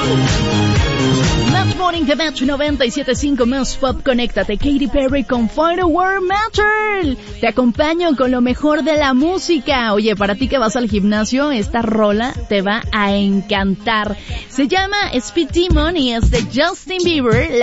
Match Morning de Match 97.5 Más Pop, conéctate. Katy Perry con Firework Matter. Te acompaño con lo mejor de la música. Oye, para ti que vas al gimnasio, esta rola te va a encantar. Se llama Speed Demon y es de Justin Bieber.